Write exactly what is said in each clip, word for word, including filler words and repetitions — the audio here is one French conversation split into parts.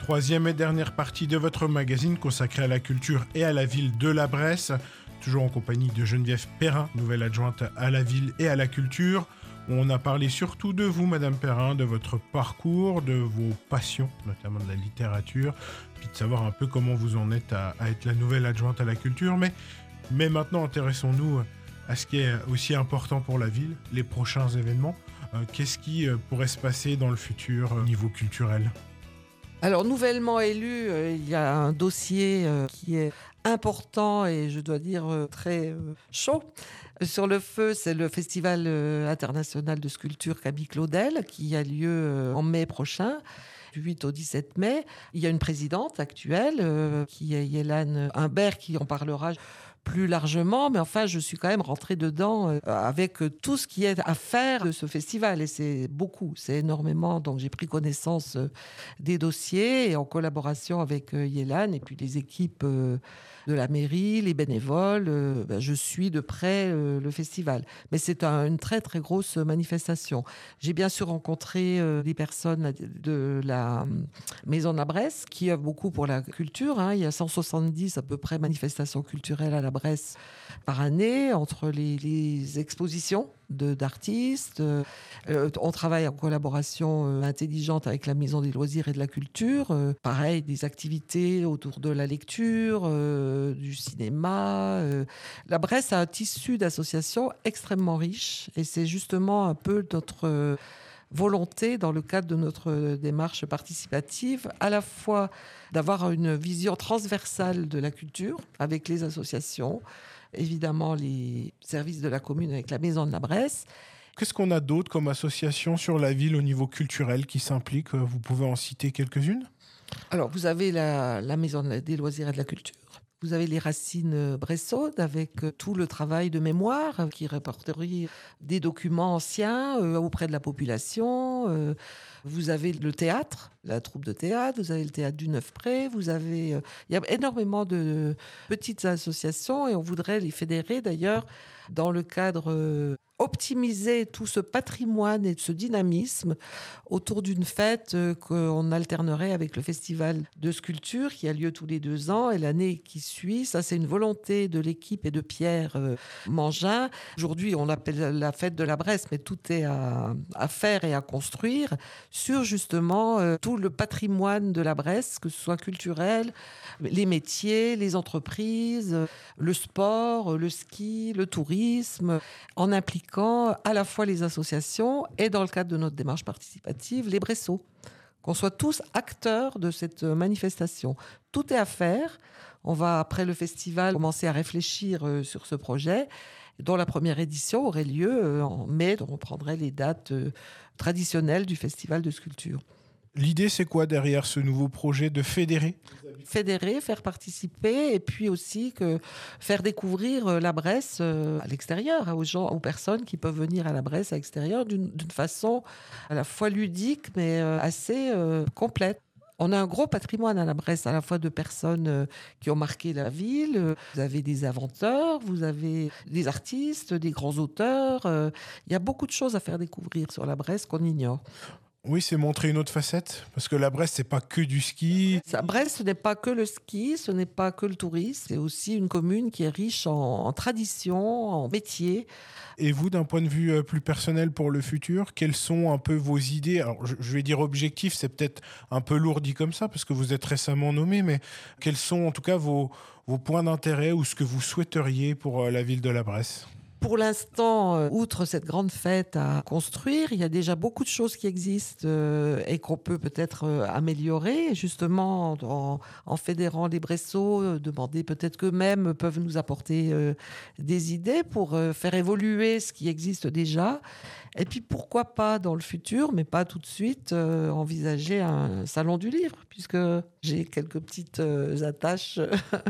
Troisième et dernière partie de votre magazine consacrée à la culture et à la ville de la Bresse. Toujours en compagnie de Geneviève Perrin, nouvelle adjointe à la ville et à la culture. On a parlé surtout de vous, Madame Perrin, de votre parcours, de vos passions, notamment de la littérature, puis de savoir un peu comment vous en êtes à, à être la nouvelle adjointe à la culture. Mais, mais maintenant, intéressons-nous à ce qui est aussi important pour la ville, les prochains événements. Euh, qu'est-ce qui euh, pourrait se passer dans le futur au euh, niveau culturel ? Alors, nouvellement élu, euh, il y a un dossier euh, qui est important et je dois dire euh, très euh, chaud. Sur le feu, c'est le Festival euh, international de sculpture Camille Claudel qui a lieu euh, en mai prochain. Du huit au dix-sept mai. Il y a une présidente actuelle euh, qui est Yélane Humbert qui en parlera plus largement, mais enfin je suis quand même rentrée dedans euh, avec tout ce qui est à faire de ce festival et c'est beaucoup, c'est énormément, donc j'ai pris connaissance euh, des dossiers et en collaboration avec euh, Yélane et puis les équipes euh, de la mairie, les bénévoles, euh, ben, je suis de près euh, le festival. Mais c'est un, une très très grosse manifestation. J'ai bien sûr rencontré euh, des personnes de la Maison de la Bresse qui œuvrent beaucoup pour la culture, hein. Il y a cent soixante-dix à peu près manifestations culturelles à la Bresse par année, entre les, les expositions de, d'artistes. Euh, on travaille en collaboration euh, intelligente avec la Maison des loisirs et de la culture. Euh, pareil, des activités autour de la lecture, euh, du cinéma. Euh. La Bresse a un tissu d'associations extrêmement riche et c'est justement un peu notre... Euh, volonté dans le cadre de notre démarche participative, à la fois d'avoir une vision transversale de la culture avec les associations, évidemment les services de la commune avec la Maison de la Bresse. Qu'est-ce qu'on a d'autre comme association sur la ville au niveau culturel qui s'implique ? Vous pouvez en citer quelques-unes ? Alors, vous avez la, la Maison des loisirs et de la culture. Vous avez les Racines Bressaudes avec tout le travail de mémoire qui répertorie des documents anciens euh, auprès de la population. Euh, vous avez le théâtre, la troupe de théâtre, vous avez le théâtre du Neuf-Pré, vous avez... Euh, il y a énormément de petites associations et on voudrait les fédérer d'ailleurs dans le cadre... Euh, optimiser tout ce patrimoine et ce dynamisme autour d'une fête euh, qu'on alternerait avec le festival de sculpture qui a lieu tous les deux ans et l'année qui suit. Ça, c'est une volonté de l'équipe et de Pierre euh, Mangin. Aujourd'hui, on appelle la fête de la Bresse, mais tout est à, à faire et à construire sur justement euh, tout le patrimoine de la Bresse, que ce soit culturel, les métiers, les entreprises, le sport, le ski, le tourisme, en impliquant à la fois les associations et dans le cadre de notre démarche participative, les Bressots. Qu'on soit tous acteurs de cette manifestation. Tout est à faire. On va, après le festival, commencer à réfléchir euh, sur ce projet, dont la première édition aurait lieu euh, en mai, dont on prendrait les dates euh, traditionnelles du festival de sculpture. L'idée, c'est quoi derrière ce nouveau projet de fédérer ? Fédérer, faire participer et puis aussi que faire découvrir la Bresse à l'extérieur, aux gens, aux personnes qui peuvent venir à la Bresse à l'extérieur d'une, d'une façon à la fois ludique mais assez euh, complète. On a un gros patrimoine à la Bresse, à la fois de personnes qui ont marqué la ville. Vous avez des inventeurs, vous avez des artistes, des grands auteurs. Il y a beaucoup de choses à faire découvrir sur la Bresse qu'on ignore. Oui, c'est montrer une autre facette, parce que la Bresse, c'est pas que du ski. La Bresse, ce n'est pas que le ski, ce n'est pas que le tourisme, c'est aussi une commune qui est riche en, en traditions, en métiers. Et vous, d'un point de vue plus personnel pour le futur, quelles sont un peu vos idées ? Alors, je, je vais dire objectifs, c'est peut-être un peu lourd dit comme ça, parce que vous êtes récemment nommé, mais quels sont en tout cas vos, vos points d'intérêt ou ce que vous souhaiteriez pour la ville de la Bresse ? Pour l'instant, outre cette grande fête à construire, il y a déjà beaucoup de choses qui existent euh, et qu'on peut peut-être euh, améliorer, justement en, en fédérant les Bressots, euh, demander peut-être qu'eux-mêmes peuvent nous apporter euh, des idées pour euh, faire évoluer ce qui existe déjà. Et puis pourquoi pas dans le futur, mais pas tout de suite, euh, envisager un salon du livre, puisque j'ai quelques petites euh, attaches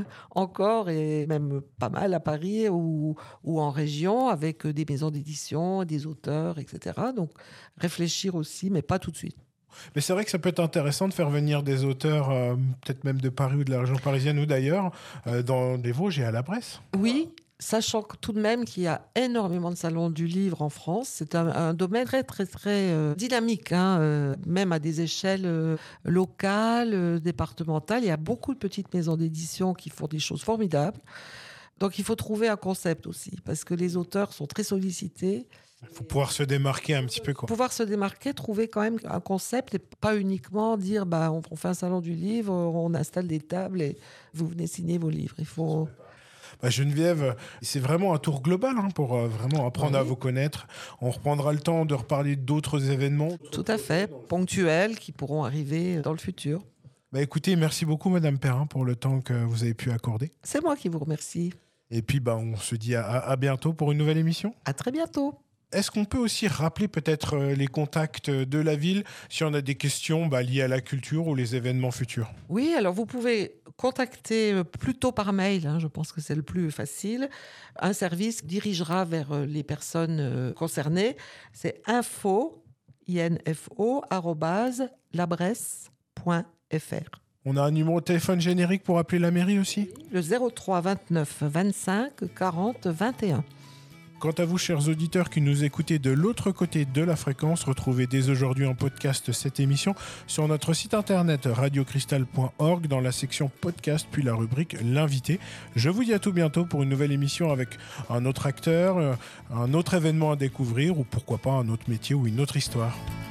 encore et même pas mal à Paris ou, ou en région avec des maisons d'édition, des auteurs, et cetera. Donc réfléchir aussi, mais pas tout de suite. Mais c'est vrai que ça peut être intéressant de faire venir des auteurs, euh, peut-être même de Paris ou de la région parisienne ou d'ailleurs, euh, dans des Vosges et à la Bresse. Oui. Sachant que tout de même qu'il y a énormément de salons du livre en France, c'est un, un domaine très très très euh, dynamique, hein, euh, même à des échelles euh, locales, euh, départementales. Il y a beaucoup de petites maisons d'édition qui font des choses formidables. Donc il faut trouver un concept aussi, parce que les auteurs sont très sollicités. Il faut pouvoir se démarquer un petit peu, quoi. Pouvoir se démarquer, trouver quand même un concept et pas uniquement dire bah, on, on fait un salon du livre, on installe des tables et vous venez signer vos livres. Il faut... Bah Geneviève, c'est vraiment un tour global hein, pour euh, vraiment apprendre oui. à vous connaître. On reprendra le temps de reparler d'autres événements. Tout à fait, ponctuels qui pourront arriver dans le futur. Bah écoutez, merci beaucoup Madame Perrin pour le temps que vous avez pu accorder. C'est moi qui vous remercie. Et puis bah, on se dit à, à bientôt pour une nouvelle émission. À très bientôt. Est-ce qu'on peut aussi rappeler peut-être les contacts de la ville si on a des questions bah, liées à la culture ou les événements futurs? Oui, alors vous pouvez contacter plutôt par mail, hein, je pense que c'est le plus facile. Un service dirigera vers les personnes concernées. C'est info, info, arrobase, labresse point f r. On a un numéro de téléphone générique pour appeler la mairie aussi? Le zéro trois vingt-neuf vingt-cinq quarante vingt et un. Quant à vous, chers auditeurs qui nous écoutez de l'autre côté de la fréquence, retrouvez dès aujourd'hui en podcast cette émission sur notre site internet radio cristal point org dans la section podcast puis la rubrique l'invité. Je vous dis à tout bientôt pour une nouvelle émission avec un autre acteur, un autre événement à découvrir ou pourquoi pas un autre métier ou une autre histoire.